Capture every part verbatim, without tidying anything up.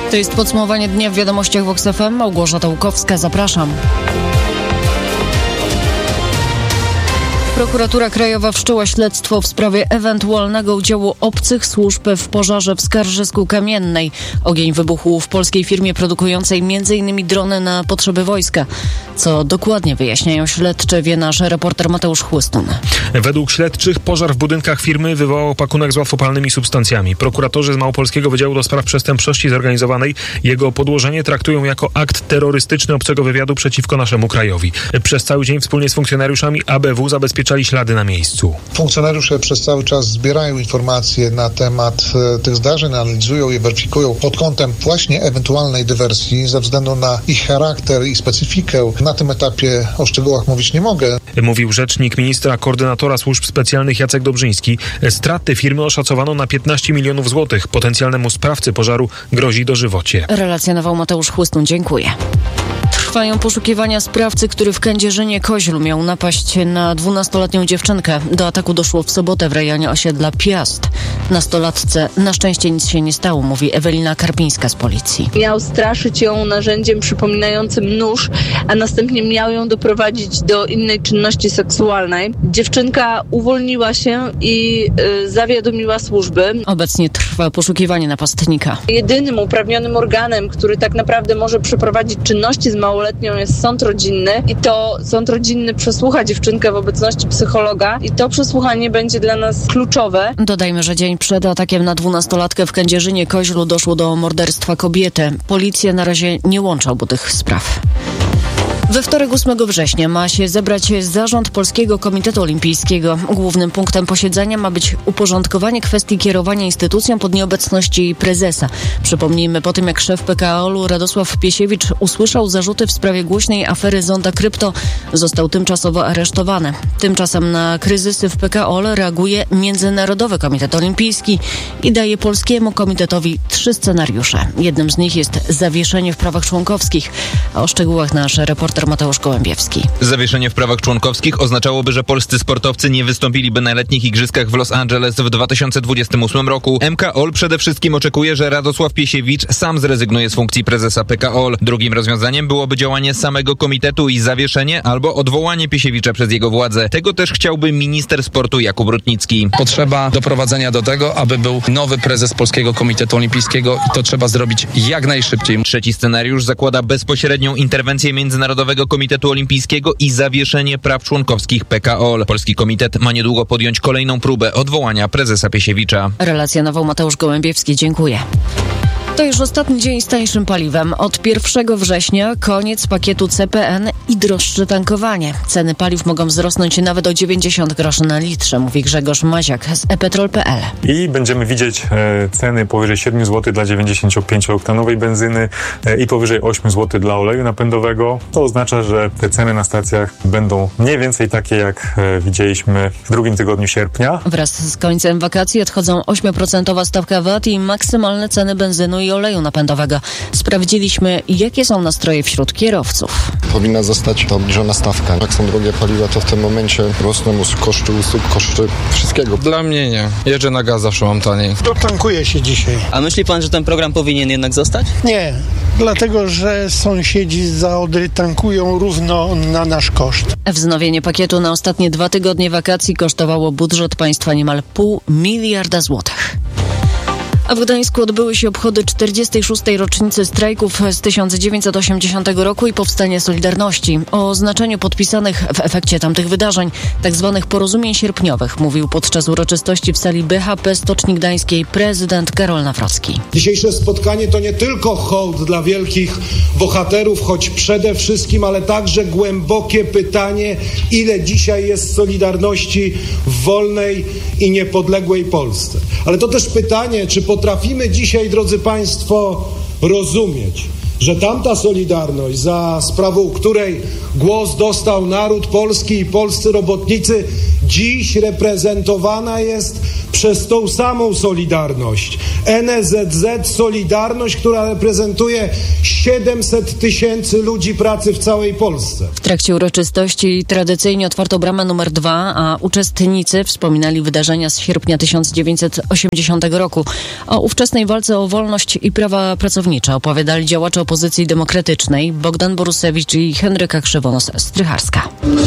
To jest podsumowanie dnia w Wiadomościach Vox F M. Małgorzata Łukowska, zapraszam. Prokuratura Krajowa wszczęła śledztwo w sprawie ewentualnego udziału obcych służb w pożarze w Skarżysku Kamiennej. Ogień wybuchł w polskiej firmie produkującej m in drony na potrzeby wojska. Co dokładnie wyjaśniają śledczy, wie nasz reporter Mateusz Chłystun. Według śledczych pożar w budynkach firmy wywołał pakunek z łatwopalnymi substancjami. Prokuratorzy z Małopolskiego Wydziału do Spraw Przestępczości Zorganizowanej jego podłożenie traktują jako akt terrorystyczny obcego wywiadu przeciwko naszemu krajowi. Przez cały dzień wspólnie z funkcjonariuszami A B W zabezpieczali ślady na miejscu. Funkcjonariusze przez cały czas zbierają informacje na temat e, tych zdarzeń, analizują je, weryfikują pod kątem właśnie ewentualnej dywersji ze względu na ich charakter i specyfikę. Na tym etapie o szczegółach mówić nie mogę. Mówił rzecznik ministra koordynatora służb specjalnych Jacek Dobrzyński. Straty firmy oszacowano na piętnaście milionów złotych. Potencjalnemu sprawcy pożaru grozi dożywocie. Relacjonował Mateusz Chłystun. Dziękuję. Trwają poszukiwania sprawcy, który w Kędzierzynie-Koźlu miał napaść na dwunastoletnią dziewczynkę. Do ataku doszło w sobotę w rejonie osiedla Piast. Nastolatce na szczęście nic się nie stało, mówi Ewelina Karpińska z policji. Miał straszyć ją narzędziem przypominającym nóż, a następnie miał ją doprowadzić do innej czynności seksualnej. Dziewczynka uwolniła się i y, zawiadomiła służby. Obecnie trwa poszukiwanie napastnika. Jedynym uprawnionym organem, który tak naprawdę może przeprowadzić czynności z małoletnią, jest sąd rodzinny i to sąd rodzinny przesłucha dziewczynkę w obecności psychologa i to przesłuchanie będzie dla nas kluczowe. Dodajmy, że dzień przed atakiem na dwunastolatkę w Kędzierzynie-Koźlu doszło do morderstwa kobiety. Policja na razie nie łączy obu tych spraw. We wtorek ósmego września ma się zebrać zarząd Polskiego Komitetu Olimpijskiego. Głównym punktem posiedzenia ma być uporządkowanie kwestii kierowania instytucją pod nieobecności prezesa. Przypomnijmy, po tym jak szef P K O L-u Radosław Piesiewicz usłyszał zarzuty w sprawie głośnej afery Zonda Krypto, został tymczasowo aresztowany. Tymczasem na kryzysy w P K O L reaguje Międzynarodowy Komitet Olimpijski i daje Polskiemu Komitetowi trzy scenariusze. Jednym z nich jest zawieszenie w prawach członkowskich. A o szczegółach nasz reporter Mateusz Gołębiewski. Zawieszenie w prawach członkowskich oznaczałoby, że polscy sportowcy nie wystąpiliby na letnich igrzyskach w Los Angeles w dwa tysiące dwudziestym ósmym roku. M K O L przede wszystkim oczekuje, że Radosław Piesiewicz sam zrezygnuje z funkcji prezesa P K O L. Drugim rozwiązaniem byłoby działanie samego komitetu i zawieszenie albo odwołanie Piesiewicza przez jego władzę. Tego też chciałby minister sportu Jakub Rutnicki. Potrzeba doprowadzenia do tego, aby był nowy prezes Polskiego Komitetu Olimpijskiego i to trzeba zrobić jak najszybciej. Trzeci scenariusz zakłada bezpośrednią interwencję Międzynarodowego Komitetu Olimpijskiego i zawieszenie praw członkowskich P K O L. Polski komitet ma niedługo podjąć kolejną próbę odwołania prezesa Piesiewicza. Relacjonował Mateusz Gołębiewski. Dziękuję. To już ostatni dzień z tańszym paliwem. Od pierwszego września koniec pakietu C P N i droższe tankowanie. Ceny paliw mogą wzrosnąć nawet o dziewięćdziesiąt groszy na litrze, mówi Grzegorz Maziak z e petrol kropka p l. I będziemy widzieć e, ceny powyżej siedem złotych dla dziewięćdziesięciopięciooktanowej benzyny e, i powyżej osiem złotych dla oleju napędowego. To oznacza, że te ceny na stacjach będą mniej więcej takie, jak e, widzieliśmy w drugim tygodniu sierpnia. Wraz z końcem wakacji odchodzą osiem procent stawka V A T i maksymalne ceny benzynu i oleju napędowego. Sprawdziliśmy, jakie są nastroje wśród kierowców. Powinna zostać ta obniżona stawka. Jak są drogie paliwa, to w tym momencie rosną koszty usług, koszty wszystkiego. Dla mnie nie. Jeżdżę na gaz, zawsze mam taniej. Dotankuje się dzisiaj. A myśli pan, że ten program powinien jednak zostać? Nie, dlatego że sąsiedzi za Odry tankują równo na nasz koszt. Wznowienie pakietu na ostatnie dwa tygodnie wakacji kosztowało budżet państwa niemal pół miliarda złotych. A w Gdańsku odbyły się obchody czterdziestej szóstej rocznicy strajków z tysiąc dziewięćset osiemdziesiątego roku i powstania Solidarności. O znaczeniu podpisanych w efekcie tamtych wydarzeń, tzw. porozumień sierpniowych, mówił podczas uroczystości w sali B H P Stoczni Gdańskiej prezydent Karol Nawrocki. Dzisiejsze spotkanie to nie tylko hołd dla wielkich bohaterów, choć przede wszystkim, ale także głębokie pytanie, ile dzisiaj jest Solidarności w wolnej i niepodległej Polsce. Ale to też pytanie, czy potrafimy dzisiaj, drodzy Państwo, rozumieć, że tamta Solidarność, za sprawą której głos dostał naród polski i polscy robotnicy, dziś reprezentowana jest przez tą samą Solidarność. N S Z Z Solidarność, która reprezentuje siedemset tysięcy ludzi pracy w całej Polsce. W trakcie uroczystości tradycyjnie otwarto bramę numer dwa, a uczestnicy wspominali wydarzenia z sierpnia tysiąc dziewięćset osiemdziesiątego roku. O ówczesnej walce o wolność i prawa pracownicze opowiadali działacze opozycji demokratycznej Bogdan Borusewicz i Henryka Krzywonos-Strycharska.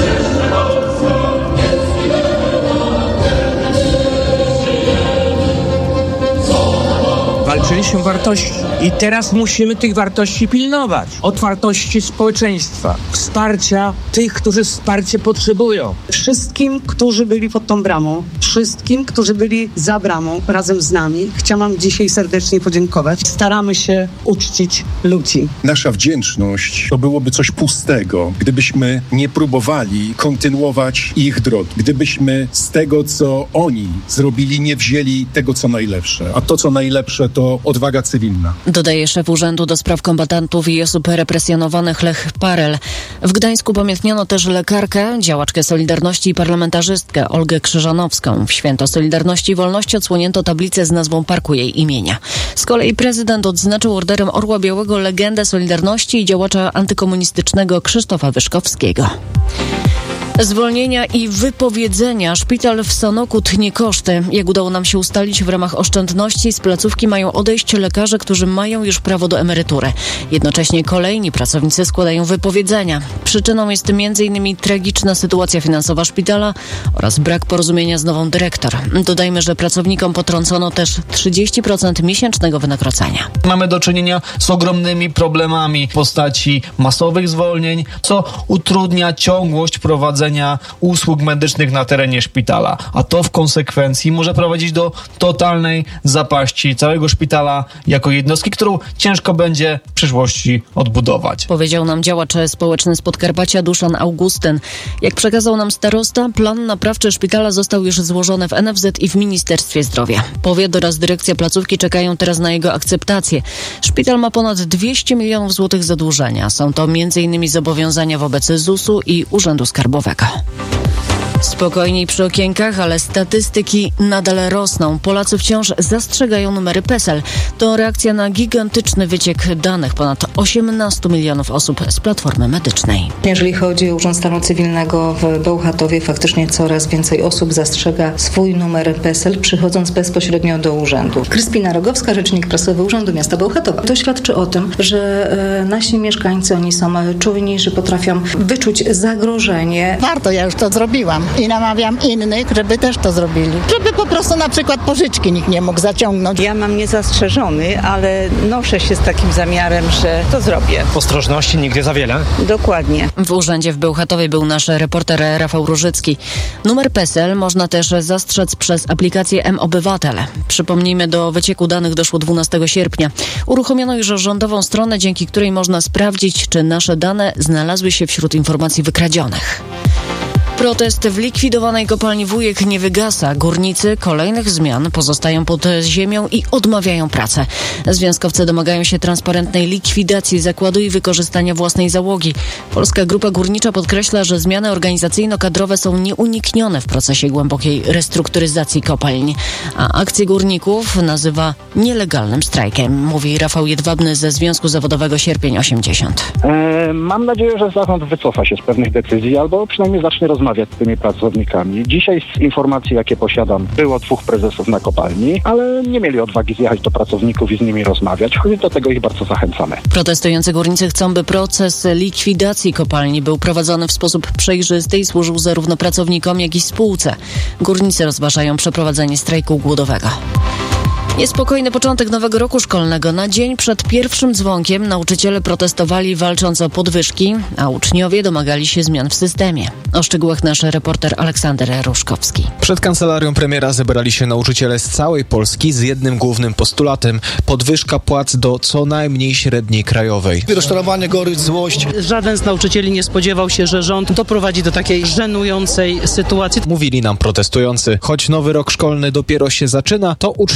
Walczyliśmy o wartości i teraz musimy tych wartości pilnować. Otwartości społeczeństwa, wsparcia tych, którzy wsparcie potrzebują. Wszystkim, którzy byli pod tą bramą, wszystkim, którzy byli za bramą razem z nami, chciałam dzisiaj serdecznie podziękować. Staramy się uczcić ludzi. Nasza wdzięczność to byłoby coś pustego, gdybyśmy nie próbowali kontynuować ich drogi. Gdybyśmy z tego, co oni zrobili, nie wzięli tego, co najlepsze. A to, co najlepsze, to odwaga cywilna. Dodaje szef Urzędu do Spraw Kombatantów i Osób Represjonowanych Lech Parel. W Gdańsku pamiętniono też lekarkę, działaczkę Solidarności i parlamentarzystkę Olgę Krzyżanowską. W Święto Solidarności i Wolności odsłonięto tablicę z nazwą parku jej imienia. Z kolei prezydent odznaczył Orderem Orła Białego legendę Solidarności i działacza antykomunistycznego Krzysztofa Wyszkowskiego. Zwolnienia i wypowiedzenia. Szpital w Sanoku tnie koszty. Jak udało nam się ustalić, w ramach oszczędności z placówki mają odejść lekarze, którzy mają już prawo do emerytury. Jednocześnie kolejni pracownicy składają wypowiedzenia. Przyczyną jest m.in. tragiczna sytuacja finansowa szpitala oraz brak porozumienia z nową dyrektor. Dodajmy, że pracownikom potrącono też trzydzieści procent miesięcznego wynagrodzenia. Mamy do czynienia z ogromnymi problemami w postaci masowych zwolnień, co utrudnia ciągłość prowadzenia usług medycznych na terenie szpitala, a to w konsekwencji może prowadzić do totalnej zapaści całego szpitala jako jednostki, którą ciężko będzie w przyszłości odbudować. Powiedział nam działacz społeczny z Podkarpacia Duszan Augustyn. Jak przekazał nam starosta, plan naprawczy szpitala został już złożony w N F Z i w Ministerstwie Zdrowia. Powiat oraz dyrekcja placówki czekają teraz na jego akceptację. Szpital ma ponad dwieście milionów złotych zadłużenia. Są to między innymi zobowiązania wobec Z U S-u i Urzędu Skarbowego. Spokojniej przy okienkach, ale statystyki nadal rosną. Polacy wciąż zastrzegają numery PESEL. To reakcja na gigantyczny wyciek danych ponad osiemnastu milionów osób z Platformy Medycznej. Jeżeli chodzi o Urząd Stanu Cywilnego w Bełchatowie, faktycznie coraz więcej osób zastrzega swój numer PESEL, przychodząc bezpośrednio do urzędu. Kryspina Rogowska, rzecznik prasowy Urzędu Miasta Bełchatowa. To świadczy o tym, że e, nasi mieszkańcy, oni są czujni, że potrafią wyczuć zagrożenie. Warto, ja już to zrobiłam. I namawiam innych, żeby też to zrobili. Żeby po prostu na przykład pożyczki nikt nie mógł zaciągnąć. Ja mam niezastrzeżony, ale noszę się z takim zamiarem, że to zrobię. Ostrożności nigdy za wiele. Dokładnie. W urzędzie w Bełchatowie był nasz reporter Rafał Różycki. Numer PESEL można też zastrzec przez aplikację M-Obywatel. Przypomnijmy, do wycieku danych doszło dwunastego sierpnia. Uruchomiono już rządową stronę, dzięki której można sprawdzić, czy nasze dane znalazły się wśród informacji wykradzionych. Protest w likwidowanej kopalni Wujek nie wygasa. Górnicy kolejnych zmian pozostają pod ziemią i odmawiają pracy. Związkowcy domagają się transparentnej likwidacji zakładu i wykorzystania własnej załogi. Polska Grupa Górnicza podkreśla, że zmiany organizacyjno-kadrowe są nieuniknione w procesie głębokiej restrukturyzacji kopalń. A akcję górników nazywa nielegalnym strajkiem, mówi Rafał Jedwabny ze Związku Zawodowego Sierpień osiemdziesiąt. E, mam nadzieję, że zarząd wycofa się z pewnych decyzji albo przynajmniej zacznie rozmawiać z tymi pracownikami. Dzisiaj z informacji, jakie posiadam, było dwóch prezesów na kopalni, ale nie mieli odwagi zjechać do pracowników i z nimi rozmawiać. Choć do tego ich bardzo zachęcamy. Protestujący górnicy chcą, by proces likwidacji kopalni był prowadzony w sposób przejrzysty i służył zarówno pracownikom, jak i spółce. Górnicy rozważają przeprowadzenie strajku głodowego. Niespokojny początek nowego roku szkolnego. Na dzień przed pierwszym dzwonkiem nauczyciele protestowali, walcząc o podwyżki, a uczniowie domagali się zmian w systemie. O szczegółach nasz reporter Aleksander Ruszkowski. Przed kancelarią premiera zebrali się nauczyciele z całej Polski z jednym głównym postulatem: podwyżka płac do co najmniej średniej krajowej. Rozczarowanie, gorycz, złość. Żaden z nauczycieli nie spodziewał się, że rząd doprowadzi do takiej żenującej sytuacji. Mówili nam protestujący. Choć nowy rok szkolny dopiero się zaczyna, to uczniowie zdążyli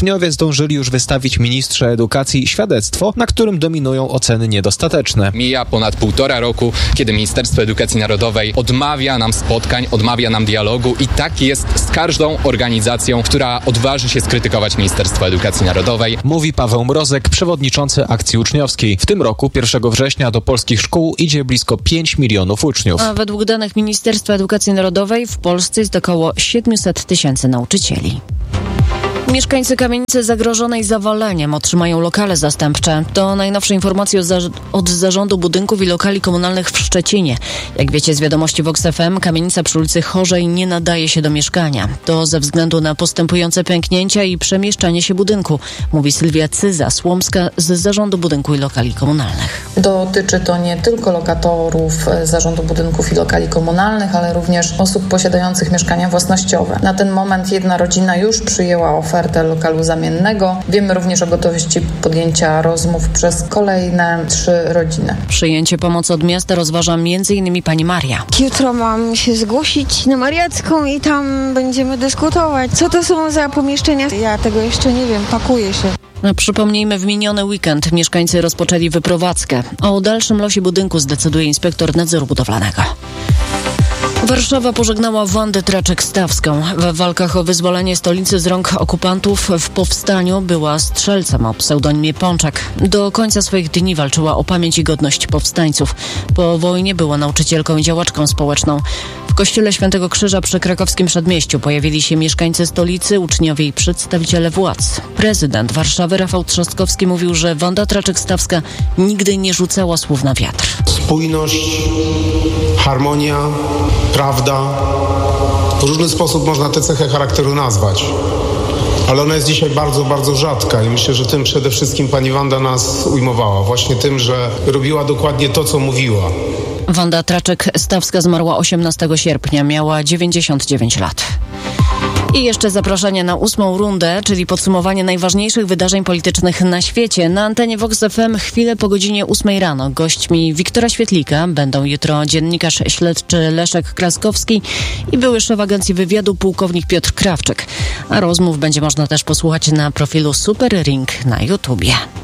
zdążyli już wystawić ministrze edukacji świadectwo, na którym dominują oceny niedostateczne. Mija ponad półtora roku, kiedy Ministerstwo Edukacji Narodowej odmawia nam spotkań, odmawia nam dialogu i tak jest z każdą organizacją, która odważy się skrytykować Ministerstwo Edukacji Narodowej. Mówi Paweł Mrozek, przewodniczący akcji uczniowskiej. W tym roku, pierwszego września, do polskich szkół idzie blisko pięć milionów uczniów. A według danych Ministerstwa Edukacji Narodowej w Polsce jest około siedemset tysięcy nauczycieli. Mieszkańcy kamienicy zagrożonej zawaleniem otrzymają lokale zastępcze. To najnowsze informacje od Zarządu Budynków i Lokali Komunalnych w Szczecinie. Jak wiecie z wiadomości Vox F M, kamienica przy ulicy Chorzej nie nadaje się do mieszkania. To ze względu na postępujące pęknięcia i przemieszczanie się budynku, mówi Sylwia Cyza-Słomska z Zarządu Budynku i Lokali Komunalnych. Dotyczy to nie tylko lokatorów Zarządu Budynków i Lokali Komunalnych, ale również osób posiadających mieszkania własnościowe. Na ten moment jedna rodzina już przyjęła ofertę lokalu zamiennego. Wiemy również o gotowości podjęcia rozmów przez kolejne trzy rodziny. Przyjęcie pomocy od miasta rozważa m.in. pani Maria. Jutro mam się zgłosić na Mariacką i tam będziemy dyskutować, co to są za pomieszczenia. Ja tego jeszcze nie wiem, pakuję się. Przypomnijmy, w miniony weekend mieszkańcy rozpoczęli wyprowadzkę. O dalszym losie budynku zdecyduje inspektor nadzoru budowlanego. Warszawa pożegnała Wandę Traczek-Stawską. W walkach o wyzwolenie stolicy z rąk okupantów w powstaniu była strzelcem o pseudonimie Pączak. Do końca swoich dni walczyła o pamięć i godność powstańców. Po wojnie była nauczycielką i działaczką społeczną. W kościele Świętego Krzyża przy krakowskim Przedmieściu pojawili się mieszkańcy stolicy, uczniowie i przedstawiciele władz. Prezydent Warszawy Rafał Trzaskowski mówił, że Wanda Traczek-Stawska nigdy nie rzucała słów na wiatr. Spójność, harmonia, prawda. W różny sposób można tę cechę charakteru nazwać. Ale ona jest dzisiaj bardzo, bardzo rzadka i myślę, że tym przede wszystkim pani Wanda nas ujmowała. Właśnie tym, że robiła dokładnie to, co mówiła. Wanda Traczek-Stawska zmarła osiemnastego sierpnia. Miała dziewięćdziesiąt dziewięć lat. I jeszcze zaproszenie na ósmą rundę, czyli podsumowanie najważniejszych wydarzeń politycznych na świecie. Na antenie Vox F M chwilę po godzinie ósmej rano. Gośćmi Wiktora Świetlika będą jutro dziennikarz śledczy Leszek Kraskowski i były szef agencji wywiadu pułkownik Piotr Krawczyk. A rozmów będzie można też posłuchać na profilu Super Ring na YouTubie.